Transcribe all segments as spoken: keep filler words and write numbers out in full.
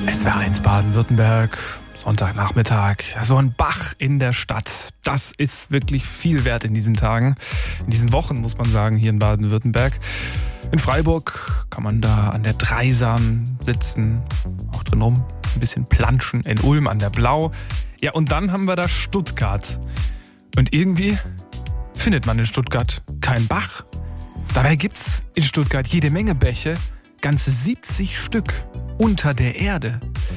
S W R eins Baden-Württemberg, Sonntagnachmittag. Ja, so ein Bach in der Stadt, das ist wirklich viel wert in diesen Tagen. In diesen Wochen, muss man sagen, hier in Baden-Württemberg. In Freiburg kann man da an der Dreisam sitzen, auch drin rum, ein bisschen planschen. In Ulm an der Blau. Ja, und dann haben wir da Stuttgart. Und irgendwie findet man in Stuttgart keinen Bach. Dabei gibt's in Stuttgart jede Menge Bäche, ganze siebzig Stück unter der Erde.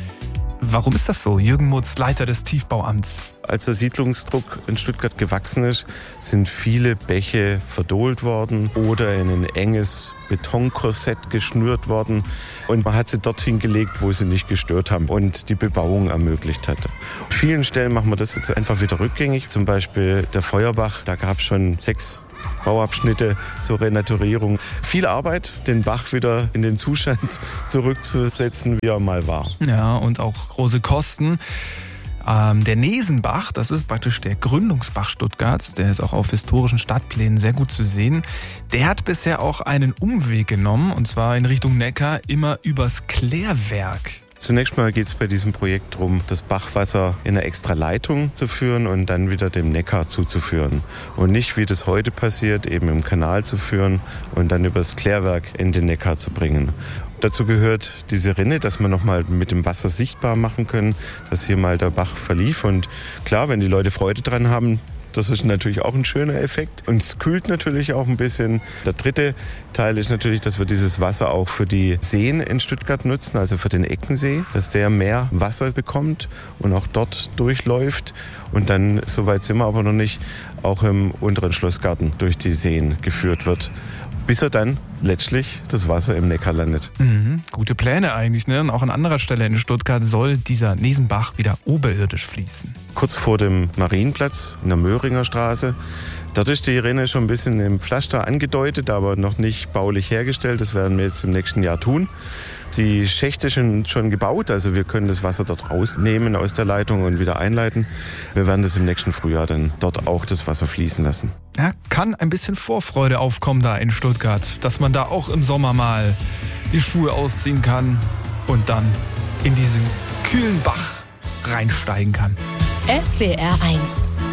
Warum ist das so? Jürgen Mutz, Leiter des Tiefbauamts. Als der Siedlungsdruck in Stuttgart gewachsen ist, sind viele Bäche verdolt worden oder in ein enges Betonkorsett geschnürt worden. Und man hat sie dorthin gelegt, wo sie nicht gestört haben und die Bebauung ermöglicht hat. An vielen Stellen machen wir das jetzt einfach wieder rückgängig. Zum Beispiel der Feuerbach, da gab es schon sechs Bauabschnitte zur Renaturierung. Viel Arbeit, den Bach wieder in den Zustand zurückzusetzen, wie er mal war. Ja, und auch große Kosten. Ähm, der Nesenbach, das ist praktisch der Gründungsbach Stuttgarts, der ist auch auf historischen Stadtplänen sehr gut zu sehen. Der hat bisher auch einen Umweg genommen, und zwar in Richtung Neckar, immer übers Klärwerk. Zunächst mal geht es bei diesem Projekt darum, das Bachwasser in eine extra Leitung zu führen und dann wieder dem Neckar zuzuführen. Und nicht, wie das heute passiert, eben im Kanal zu führen und dann übers Klärwerk in den Neckar zu bringen. Dazu gehört diese Rinne, dass wir nochmal mit dem Wasser sichtbar machen können, dass hier mal der Bach verlief. Und klar, wenn die Leute Freude dran haben, das ist natürlich auch ein schöner Effekt. Und es kühlt natürlich auch ein bisschen. Der dritte Teil ist natürlich, dass wir dieses Wasser auch für die Seen in Stuttgart nutzen, also für den Eckensee, dass der mehr Wasser bekommt und auch dort durchläuft. Und dann, soweit sind wir aber noch nicht, auch im unteren Schlossgarten durch die Seen geführt wird, bis er dann letztlich das Wasser im Neckar landet. Mhm, gute Pläne eigentlich, ne? Und auch an anderer Stelle in Stuttgart soll dieser Nesenbach wieder oberirdisch fließen. Kurz vor dem Marienplatz in der Möhringer Straße. Dort ist die Rinne schon ein bisschen im Pflaster angedeutet, aber noch nicht baulich hergestellt. Das werden wir jetzt im nächsten Jahr tun. Die Schächte sind schon gebaut, also wir können das Wasser dort rausnehmen aus der Leitung und wieder einleiten. Wir werden das im nächsten Frühjahr dann dort auch das Wasser fließen lassen. Ja, kann ein bisschen Vorfreude aufkommen da in Stuttgart, dass man da auch im Sommer mal die Schuhe ausziehen kann und dann in diesen kühlen Bach reinsteigen kann. S W R eins